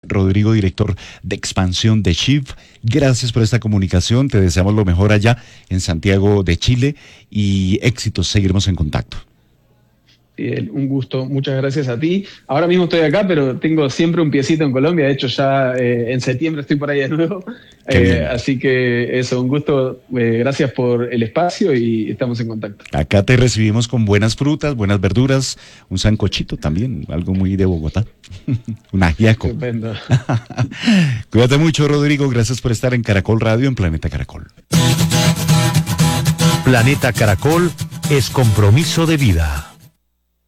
Rodrigo, director de expansión de Chiv. Gracias por esta comunicación, te deseamos lo mejor allá en Santiago de Chile y éxitos, seguiremos en contacto. Un gusto, muchas gracias a ti. Ahora mismo estoy acá, pero tengo siempre un piecito en Colombia. De hecho, ya en septiembre estoy por ahí de nuevo. Así que eso, un gusto. Gracias por el espacio y estamos en contacto. Acá te recibimos con buenas frutas, buenas verduras, un sancochito también, algo muy de Bogotá. Un ajiaco. Estupendo. Cuídate mucho, Rodrigo. Gracias por estar en Caracol Radio, en Planeta Caracol. Planeta Caracol es compromiso de vida.